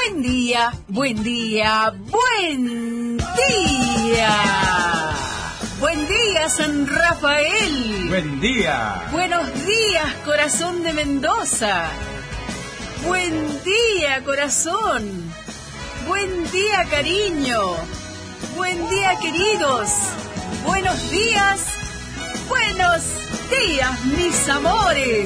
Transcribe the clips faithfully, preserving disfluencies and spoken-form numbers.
Buen día, buen día, buen día. Buen día, San Rafael. Buen día. Buenos días, corazón de Mendoza. Buen día, corazón. Buen día, cariño. Buen día, queridos. Buenos días. Buenos días, mis amores.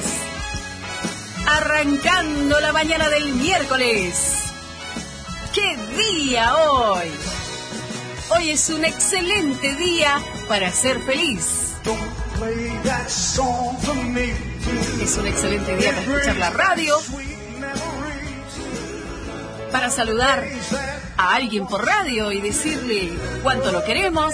Arrancando la mañana del miércoles. ¡Qué día hoy! Hoy es un excelente día para ser feliz. Es un excelente día para escuchar la radio, para saludar a alguien por radio y decirle cuánto lo queremos.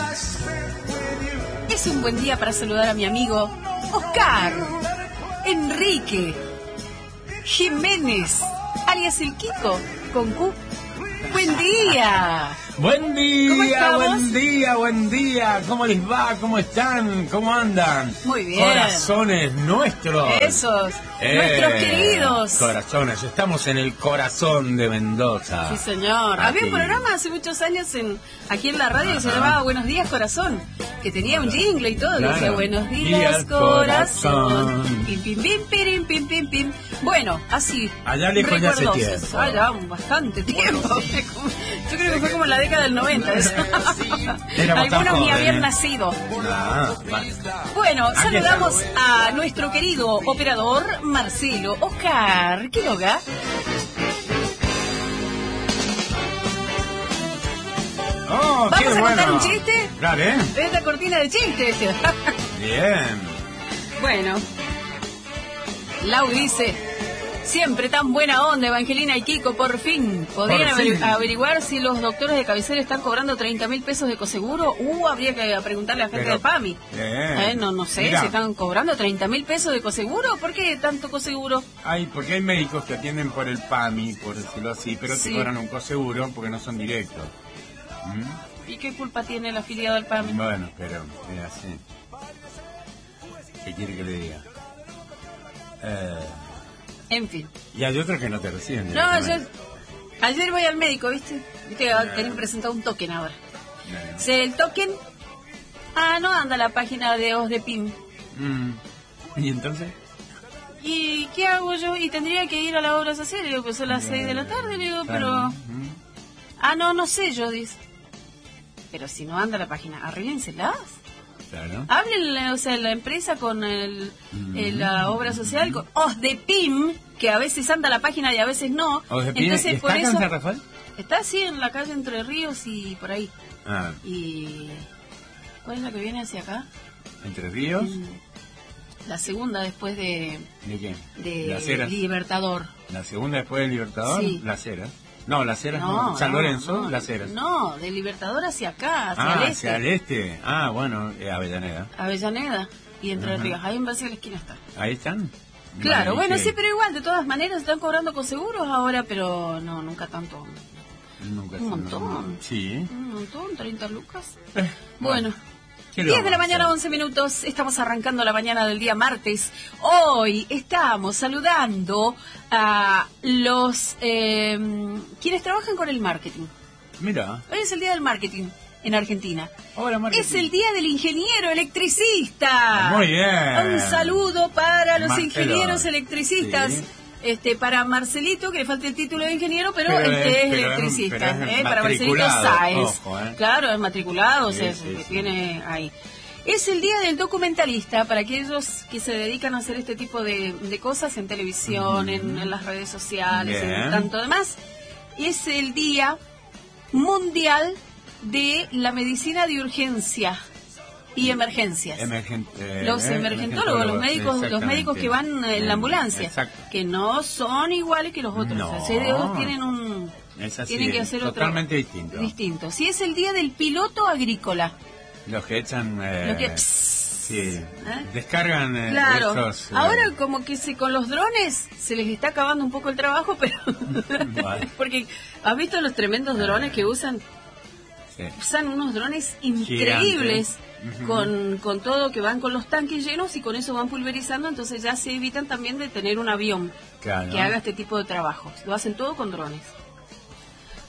Es un buen día para saludar a mi amigo Oscar Enrique Jiménez, alias el Kiko, con Q. ¡Buen día! Buen día, ¿Cómo estamos? buen día, buen día. ¿Cómo les va? ¿Cómo están? ¿Cómo andan? Muy bien. Corazones nuestros. Esos, Eh, nuestros queridos. Corazones, estamos en el corazón de Mendoza. Sí, señor. Aquí. Había un programa hace muchos años en aquí en la radio que se Ajá. llamaba Buenos Días, Corazón, que tenía un jingle y todo. Claro. Decía Buenos días, Días, corazón. corazón. Pim, pim, pim, pirim, pim, pim, pim. Bueno, así. Allá lejos ya hace recuerdosos. tiempo. Ah, ya, bastante tiempo. Yo creo que fue como en la década del noventa. eso. Éramos tan Algunos ni jóvenes. habían nacido. Ah, vale. Bueno, Aquí saludamos estamos. a nuestro querido operador Marcelo Oscar Quiroga. Oh, ¿Vamos qué a contar bueno. un chiste? Dale. Es la cortina de chistes. Bien. Bueno, Lau dice: siempre tan buena onda, Evangelina y Kiko, por fin. ¿Podrían Por averi- fin. averiguar si los doctores de cabecera están cobrando treinta mil pesos de coseguro? Uh, habría que preguntarle a la gente Pero- del PAMI. Bien. Eh, no, no sé, Mirá. si están cobrando treinta mil pesos de coseguro. ¿Por qué tanto coseguro? Hay, porque hay médicos que atienden por el PAMI, por decirlo así, pero Sí. te cobran un coseguro porque no son directos. ¿Mm? ¿Y qué culpa tiene el afiliado del PAMI? Bueno, pero es así. ¿Qué quiere que le diga? Eh, En fin. y hay otros que no te reciben. No, directamente. yo ayer voy al médico, ¿viste? Viste que tenés que presentar un token ahora. No, no. Se el token. Ah, no anda la página de O S de P I M. Mm. ¿Y entonces? ¿Y qué hago yo? Y tendría que ir a la obra social. Le digo, pues son las seis de la tarde. Le digo, pero. Claro. Mm. Ah, no, no sé, yo dice. Pero si no anda la página, arréglenselas. Claro. Háblenle, o sea, la empresa con el, Mm. el- la obra social, con O S de P I M, que a veces anda la página y a veces no. ¿O se pide- Entonces, ¿y por está acá eso. en San Rafael? Está así en la calle Entre Ríos y por ahí. Ah, Y. ¿Cuál es la que viene hacia acá? Entre Ríos. Mm, La segunda después de, ¿De qué? de Las Heras. Libertador. La segunda después del Libertador. Sí. Las Heras. No, Las Heras no. San no, Lorenzo, no, Las Heras. No, de Libertador hacia acá, hacia ah, el este. hacia el este. Ah, bueno, eh, Avellaneda. Avellaneda y Entre Ajá. Ríos. Ahí en base a la esquina está. Ahí están. Claro, Vale, bueno, ¿y sí, qué? pero igual, de todas maneras están cobrando con seguros ahora, pero no, nunca tanto. Nunca Un se- montón. Sí. Un montón, treinta lucas. Eh, Bueno. ¿qué le diez de la vamos a mañana, hacer? once minutos, estamos arrancando la mañana del día martes. Hoy estamos saludando a los eh, quienes trabajan con el marketing. Mira. Hoy es el día del marketing en Argentina. Hola, marketing. Es el día del ingeniero electricista. Muy bien. Un saludo para los Marcelo. ingenieros electricistas. Sí. Este, para Marcelito, que le falta el título de ingeniero, pero, Pero este es- es, pero es- electricista. pero es ¿eh? Para Marcelito matriculado, Sáenz. ojo, ¿eh? Claro, es matriculado, o Sí, sea, sí, que sí. tiene ahí. Es el día del documentalista para aquellos que se dedican a hacer este tipo de, de cosas en televisión, en, en las redes sociales, Bien. en tanto demás. Es el día mundial de la medicina de urgencia y emergencias. Emergente, Los eh, emergentólogos, los médicos, los médicos que van en la ambulancia, Exacto. que no son iguales que los otros. No. O sea, ellos tienen un, Es así, tienen que hacer totalmente otro distinto. distinto. Sí, es el día del piloto agrícola. Los que echan... eh, Los que- sí, descargan eh, Claro. esos... eh, Ahora como que se, con los drones se les está acabando un poco el trabajo, pero Vale. porque ¿has visto los tremendos drones que usan? sí. Usan unos drones increíbles. Ujú. Con, con todo, que van con los tanques llenos y con eso van pulverizando, entonces ya se evitan también de tener un avión Claro. que haga este tipo de trabajos. Lo hacen todo con drones.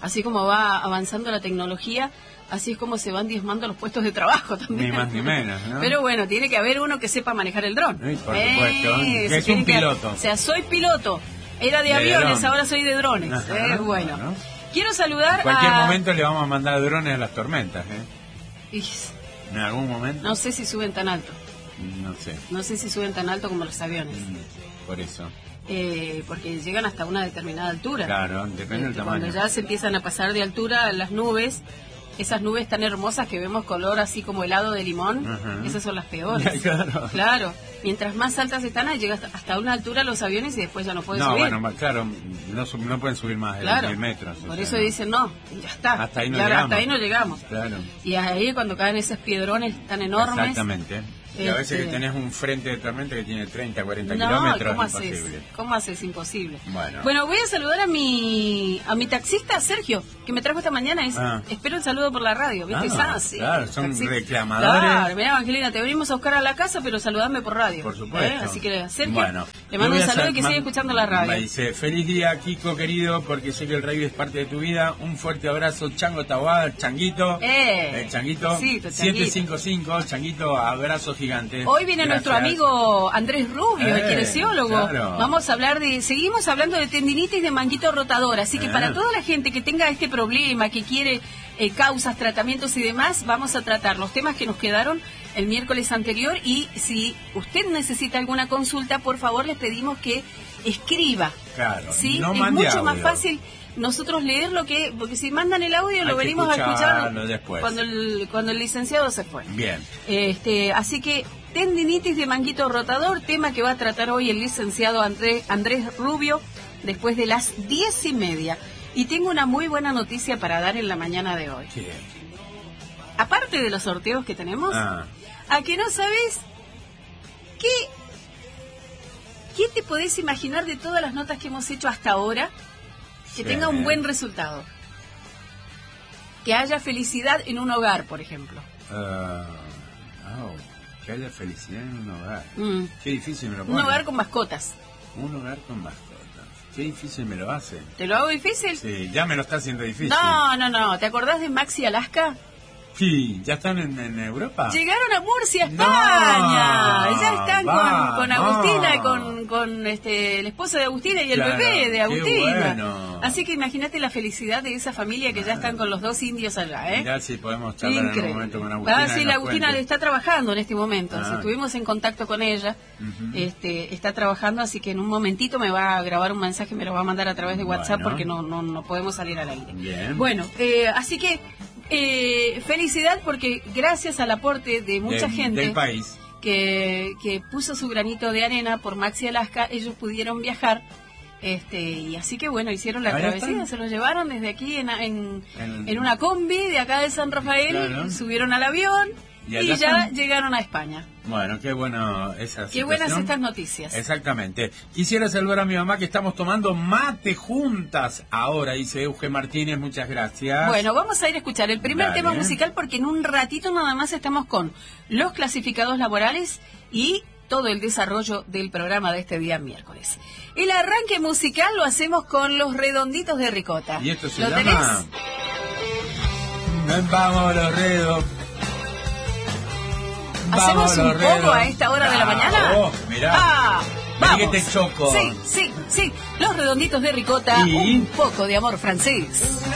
así como va avanzando la tecnología, así es como se van diezmando los puestos de trabajo también. Ni más ni menos, ¿no? Pero bueno, tiene que haber uno que sepa manejar el dron. Sí, por supuesto. Eh, que es un piloto. Que, o sea, soy piloto. Era de, de aviones, dron. Ahora soy de drones. Ajá, eh, bueno. bueno. Quiero saludar a... En cualquier a... momento le vamos a mandar drones a las tormentas, ¿eh? Y... ¿En algún momento? No sé si suben tan alto. No sé. No sé si suben tan alto como los aviones. Mm, por eso. Eh, porque llegan hasta una determinada altura. Claro, depende este, del tamaño. Cuando ya se empiezan a pasar de altura las nubes, esas nubes tan hermosas que vemos color así como helado de limón, uh-huh. esas son las peores. Claro. Claro. Mientras más altas están, llega hasta, hasta una altura los aviones y después ya no pueden no, subir. No, bueno, claro, no, no pueden subir más de claro. mil metros. Por eso no. Dicen, no, ya está. Hasta ahí no claro, llegamos. Hasta ahí no llegamos. Claro. Y ahí cuando caen esos piedrones tan enormes. Exactamente. Y a veces este... que tenés un frente de tormenta que tiene treinta, cuarenta no, kilómetros, ¿cómo es imposible. Haces? ¿Cómo haces? Imposible. Bueno. bueno, voy a saludar a mi a mi taxista, Sergio, que me trajo esta mañana. Es, ah. Espero el saludo por la radio, ¿viste? Ah, ah, sí, claro, son taxista. Reclamadores. Claro, mira, Evangelina, te venimos a buscar a la casa, pero saludame por radio. Por supuesto. ¿Eh? Así que, Sergio, bueno, le mando un saludo y que siga escuchando la radio. Me dice, feliz día, Kiko, querido, porque sé que el rugby es parte de tu vida. Un fuerte abrazo, Chango Taboada, Changuito. Eh, el Changuito. Sí, siete cinco cinco, Changuito, abrazo gigante. Hoy viene Gracias. Nuestro amigo Andrés Rubio, eh, el kinesiólogo. Claro. Vamos a hablar de, seguimos hablando de tendinitis de manguito rotador, así que eh. para toda la gente que tenga este problema, que quiere eh, causas, tratamientos y demás, vamos a tratar los temas que nos quedaron el miércoles anterior y si usted necesita alguna consulta, por favor les pedimos que escriba. Claro, ¿sí? no Es mande mucho audio. Más fácil nosotros leer lo que, porque si mandan el audio Hay lo venimos a escuchar después. cuando el, cuando el licenciado se fue. Bien. Este, así que tendinitis de manguito rotador, tema que va a tratar hoy el licenciado André, Andrés Rubio después de las diez y media. Y tengo una muy buena noticia para dar en la mañana de hoy. ¿Qué? Aparte de los sorteos que tenemos, ah. ¿a que no sabes qué, qué te podés imaginar de todas las notas que hemos hecho hasta ahora? Que sí. tenga un buen resultado. Que haya felicidad en un hogar, por ejemplo. Uh, oh, que haya felicidad en un hogar. Mm. Qué difícil me lo pone. Un hogar con mascotas. Un hogar con mascotas. Qué difícil me lo hace. ¿Te lo hago difícil? Sí, ya me lo está haciendo difícil. No, no, no. ¿Te acordás de Maxi Alaska? Sí, ¿ya están en, en Europa? Llegaron a Murcia, España. No, ya están va, con, con Agustina, no. con, con este, el esposo de Agustina y el claro, bebé de Agustina. Bueno. Así que imagínate la felicidad de esa familia que bueno. ya están con los dos indios allá, ¿eh? Mirá si podemos charlar Increíble. en un momento con Agustina. Ah, sí, la Agustina cuente. está trabajando en este momento. Ah. O sea, estuvimos en contacto con ella. Uh-huh. este, está trabajando, así que en un momentito me va a grabar un mensaje, me lo va a mandar a través de WhatsApp bueno. porque no, no, no podemos salir al aire. Bien. Bueno, eh, así que eh, felicidad porque gracias al aporte de mucha de, gente del país que, que puso su granito de arena por Maxi Alaska, ellos pudieron viajar. Este, y así que bueno, hicieron la Ahí travesía, están. Se los llevaron desde aquí en, en, en, en una combi de acá de San Rafael, claro. subieron al avión y, y ya están. Llegaron a España. Bueno, qué bueno esa Qué buenas estas noticias. Exactamente. Quisiera saludar a mi mamá que estamos tomando mate juntas ahora, dice Euge Martínez, muchas gracias. Bueno, vamos a ir a escuchar el primer Dale. tema musical porque en un ratito nada más estamos con los clasificados laborales y todo el desarrollo del programa de este día miércoles. El arranque musical lo hacemos con los Redonditos de Ricota. ¿Y esto se ¿Lo llama? Tenés? Vamos los redos. ¿Hacemos un poco a esta hora ah, de la mañana? Oh, mirá. Ah, vamos. Que te choco. Sí, sí, sí. Los Redonditos de Ricota, ¿Y? un poco de amor francés.